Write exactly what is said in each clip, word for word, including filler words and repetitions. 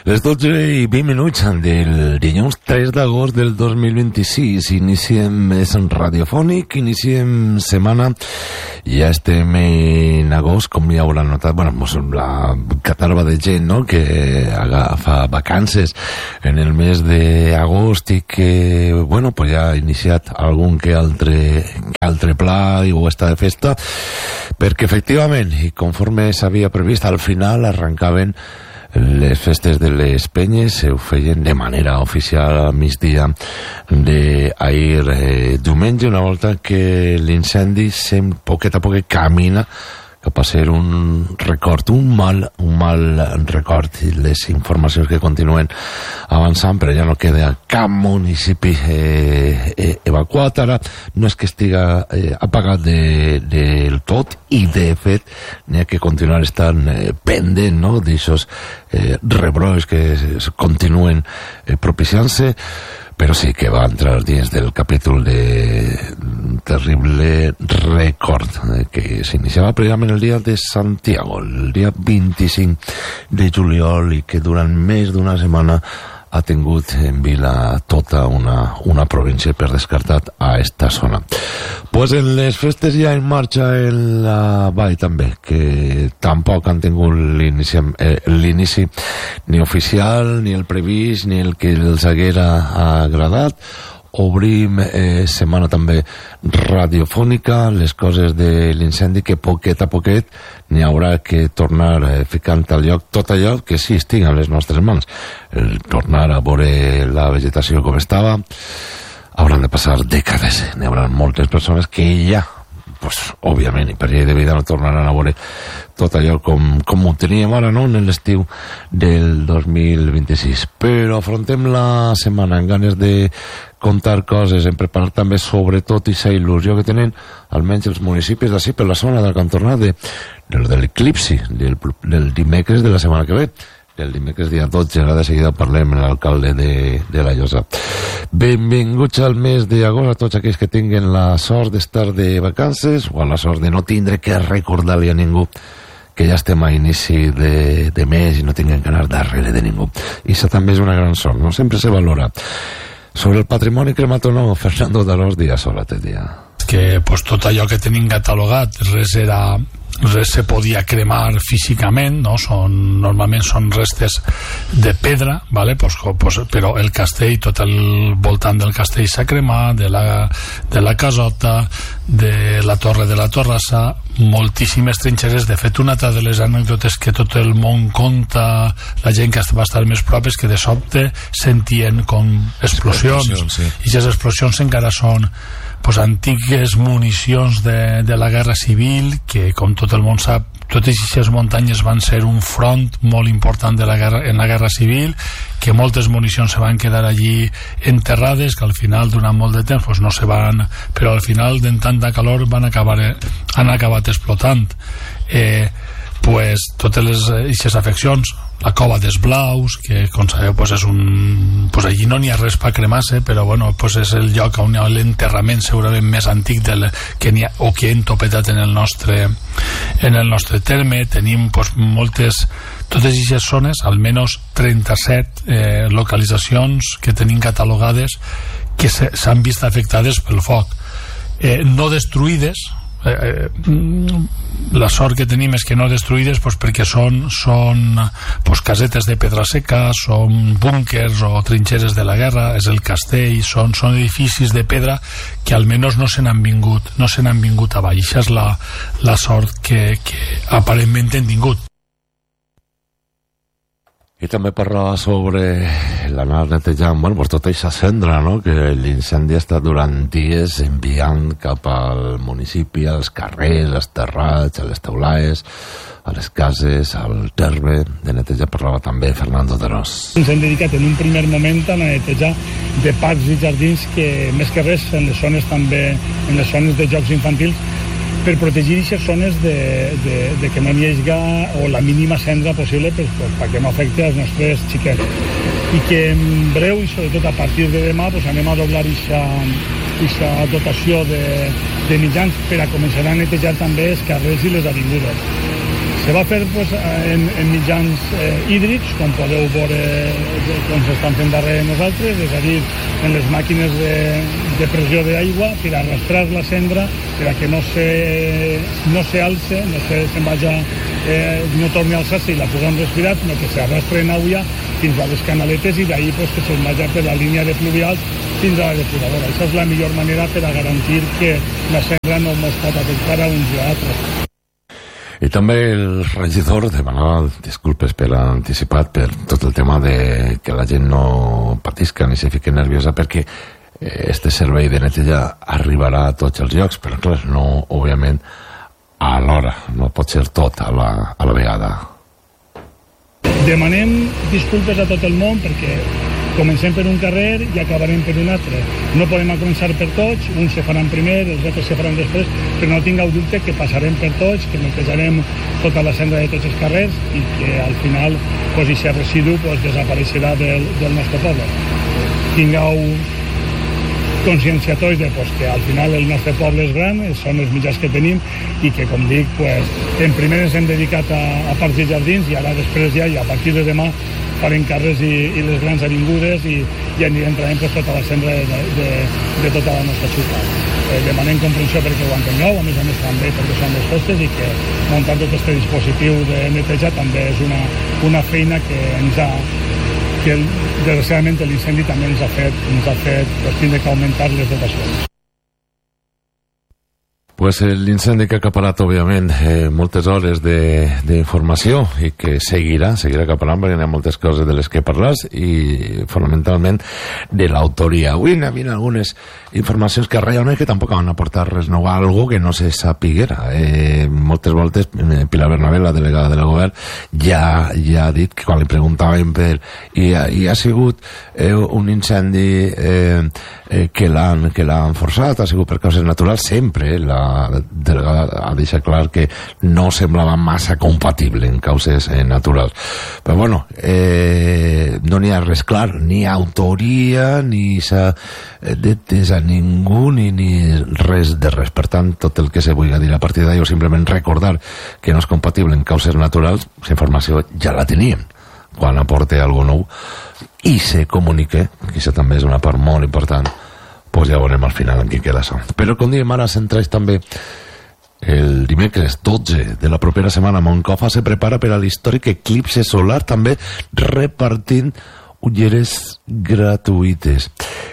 Les dotze i vint minuts del dilluns tres d'agost del dos mil vint-i-sis iniciem més radiofònic, iniciem setmana. Ja estem en agost, com ja hauran notat, bueno, la catarba de gent, no?, que agafa vacances en el mes d'agost i que, bueno, pues ja ha iniciat algun que altre, que altre pla i ho està de festa, perquè efectivament, i conforme s'havia previst, al final arrencaven les festes de les penyes, ho feien de manera oficial a migdia d'ahir eh, diumenge, una volta que l'incendi sem, poquet a poquet camina cap a ser un record, un mal, un mal record, i les informacions que continuen avançant, però ja no queda cap municipi eh, eh, evacuat. Ara no és que estiga eh, apagat de, del tot, i de fet n'hi ha que continuar estant eh, pendent, no?, d'aixòs eh, rebrots que continuen eh, propiciant-se, però sí que va entrar dins del capítol de terrible record eh, que s'iniciava precisament el dia de Santiago, el dia vint-i-cinc de juliol, i que durant més d'una setmana ha tingut en vila tota una, una província, per descartat, a esta zona. Pues en les festes ja en marxa en la vall també, que tampoc han tingut l'inici, eh, l'inici ni oficial, ni el previst, ni el que els haguera agradat. Obrim eh, setmana també radiofònica, les coses de l'incendi que poquet a poquet n'hi haurà que tornar eh, ficant al lloc tot allò que sí estigui en les nostres mans. El tornar a veure la vegetació com estava, hauran de passar dècades, n'hi haurà moltes persones que ja, pues, òbviament, i per llei de vida no tornaran a veure tot allò com, com ho teníem ara, no?, en l'estiu del dos mil vint-i-sis. Però afrontem la setmana amb ganes de contar coses, en preparar també sobretot aquesta il·lusió que tenen almenys els municipis d'ací per la zona del cantonat de, de, de l'eclipsi del, del dimecres de la setmana que ve, el dimecres dia dotze. Ara de seguida parlem amb l'alcalde de, de la Llosa. Benvinguts al mes d'agost a tots aquells que tinguin la sort d'estar de vacances o la sort de no tindre que recordar-li a ningú que ja estem a inici de, de mes i no tinguem que anar darrere de ningú. I això també és una gran sort, no sempre se valora. Sobre el patrimoni cremat o no, Fernando Darós, dia sola, te dia. Que pues, tot allò que tenim catalogat, res era... res se podia cremar físicament, no? Són, normalment són restes de pedra, vale? Pues, pues, però el castell, tot el voltant del castell s'ha cremat, de la, de la casota, de la torre de la Torrassa, moltíssimes trinxeres. De fet, una altra de les anècdotes que tot el món conta, la gent que va estar més prop, és que de sobte sentien com explosions, explosions sí. I aquestes explosions encara són pues, antigues municions de, de la Guerra Civil, que com tot el món sap, totes aquestes muntanyes van ser un front molt important de la guerra, en la Guerra Civil, que moltes municions se van quedar allí enterrades, que al final durant molt de temps pues, no se van, però al final de tanta calor van acabar, han acabat explotant. eh, pues, totes les aquestes afeccions, la cova dels Blaus, que com sabeu pues és un... pues allí no n'hi ha res per cremar-se, però bueno, pues és el lloc on hi ha l'enterrament segurament més antic del, que n'hi ha, o que hem topetat en el nostre en el nostre terme. Tenim pues moltes, totes aquestes zones, almenys trenta-set eh, localitzacions que tenim catalogades que s'han vist afectades pel foc, eh, no destruïdes. Eh, la sort que tenim és que no destruïdes, pues, perquè són, són pues, casetes de pedra seca, són búnkers o trinxeres de la guerra, és el castell, són, són edificis de pedra que almenys no se n'han vingut no se n'han vingut avall. Això és la, la sort que, que aparentment hem tingut. I també parlava sobre l'anar netejant, bueno, pues tota aquesta cendra, no?, que l'incendi ha estat durant dies enviant cap al municipi, als carrers, als terrats, a les teulaes, a les cases, al terme de netejar. Parlava també Fernando Darós. Ens hem dedicat en un primer moment a netejar de parcs i jardins, que més que res en les zones també, en les zones de jocs infantils, per protegir aquestes zones de, de, de que no n'hi hagi o la mínima cendra possible, pues, pues, perquè no afecti als nostres xiquets. I que en breu, i sobretot a partir de demà, pues, anem a doblar aquesta dotació de, de mitjans per a començar a netejar també els carrers i les avingudes. Se va fer pues, en, en mitjans eh, hídrics, com podeu veure com s'estan fent darrere nosaltres, és a dir, en les màquines de, de pressió d'aigua per arrastrar la cendra, per a que no se, no se alce, no se, se'n vaja, eh, no torni a alçar-se i la puguem respirar, sinó que s'arrastre en aigua fins a les canaletes i d'ahir pues, que se'n vaja per la línia de pluvials fins a la depuradora. Això és la millor manera per a garantir que la cendra no ens pot afectar a uns i a altres. I també el regidor demanava disculpes per anticipat per tot el tema de que la gent no patisca ni se fiqui nerviosa, perquè este servei de neteja arribarà a tots els llocs, però clar, no, òbviament, a l'hora, no pot ser tot a la, a la vegada. Demanem disculpes a tot el món perquè comencem per un carrer i acabarem per un altre. No podem començar per tots, uns se faran primer, els altres se faran després, però no tingueu dubte que passarem per tots, que netejarem tota la cendra de tots els carrers i que al final pues, aquest residu pues, desapareixerà del, del nostre poble. Tingueu consciència tots de pues, que al final el nostre poble és gran, són els mitjans que tenim i que, com dic, pues, en primer ens hem dedicat a, a parcs i jardins i ara després ja, i a partir de demà, farem carrers i, i les grans avingudes i, i anirem traient pues, tota la cendra de, de, de tota la nostra ciutat. Eh, demanem comprensió perquè ho entengueu, a més a més també perquè són les festes i que muntar tot aquest dispositiu de neteja també és una, una feina que ens ha que desgraciadament l'incendi també ens ha fet, ens ha fet pues, tindre que augmentar les dotacions. Pues l'incendi que ha acaparat, òbviament, eh, moltes hores d'informació i que seguirà, seguirà acaparant perquè hi ha moltes coses de les que parles i fonamentalment de l'autoria. Avui hi havia algunes informacions que realment que tampoc van aportar res nou, algo que no se sapiguera. Eh, moltes voltes Pilar Bernabé, la delegada del govern, ja, ja ha dit que quan li preguntaven per... I, i ha sigut eh, un incendi eh, eh, que l'han que l'han forçat, ha sigut per causes naturals, sempre la delegada ha deixat clar que no semblava massa compatible en causes eh, naturals. Però bueno, eh, no n'hi ha res clar, ni autoria, ni s'ha detès a ningú, ni, ni res de res. Per tant, tot el que se vulgui dir a partir d'allò, simplement recordar que no és compatible en causes naturals, la informació ja la teníem. Quan aporte alguna nou i se comunique, que això també és una part molt important, pues ja veurem al final en quin queda això. Però com diem ara, s'entreix també el dimecres dotze de la propera setmana. Moncofa se prepara per a l'històric eclipse solar, també repartint ulleres gratuïtes.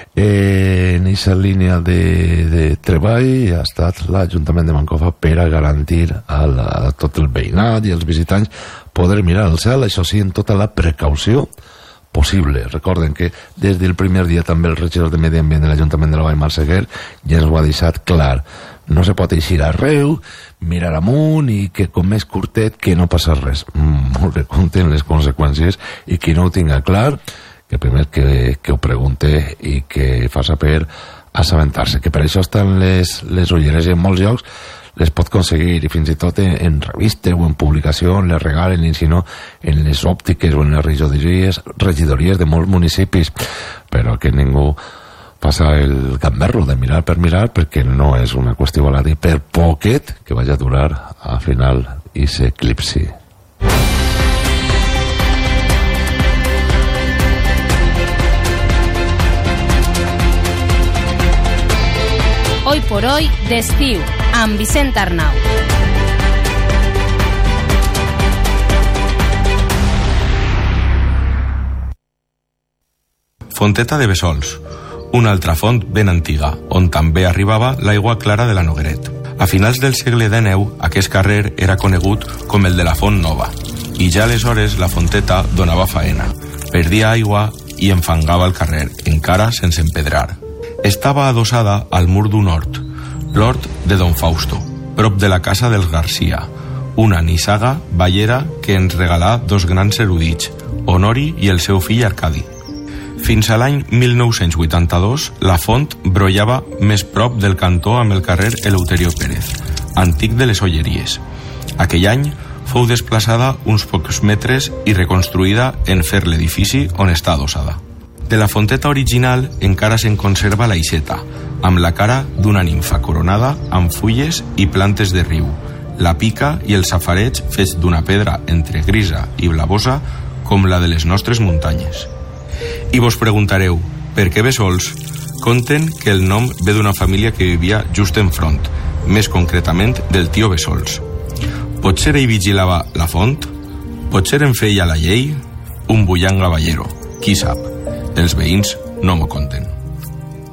Eh, en aquesta línia de, de treball ha estat l'Ajuntament de Moncofa per a garantir a, la, a tot el veïnat i els visitants poder mirar al cel, això sí, en tota la precaució possible. Recorden que des del primer dia també el regidor de Medi Ambient de l'Ajuntament de la Vall, Marc Seguer, ja ens ho ha deixat clar. No se pot eixir arreu, mirar amunt i que com més curtet que no passa res. Molt bé, compten les conseqüències i qui no ho tinga clar, que primer que, que ho pregunte i que fa saber assabentar-se. Que per això estan les, les ulleres i en molts llocs les pot aconseguir i fins i tot en, en revistes o en publicació les regalen, i si no en les òptiques o en les regidories, regidories de molts municipis, però que ningú passa el gamberro de mirar per mirar, perquè no és una qüestió baladí per poquet que vagi a durar a final i s'eclipsi. Hoy por hoy d'estiu amb Vicent Arnau. Fonteta de Bessols, una altra font ben antiga, on també arribava l'aigua clara de la Nogueret. A finals del segle dinou, aquest carrer era conegut com el de la Font Nova, i ja aleshores la fonteta donava faena. Perdia aigua i enfangava el carrer, encara sense empedrar. Estava adossada al mur d'un hort, l'hort de Don Fausto, prop de la casa dels Garcia, una nissaga ballera que ens regalà dos grans erudits, Honori i el seu fill Arcadi. Fins a l'any mil nou-cents vuitanta-dos, la font brollava més prop del cantó amb el carrer Eleuterio Pérez, antic de les Olleries. Aquell any fou desplaçada uns pocs metres i reconstruïda en fer l'edifici on està adossada. De la fonteta original encara se'n conserva l'aixeta, amb la cara d'una nimfa coronada amb fulles i plantes de riu, la pica i el safareig fets d'una pedra entre grisa i blavosa com la de les nostres muntanyes. I vos preguntareu, per què Bessols? Conten que el nom ve d'una família que vivia just enfront, més concretament del tio Bessols. Potser ell vigilava la font? Potser en feia la llei? Un bullanga ballero, qui sap? Els veïns no m'ho conten.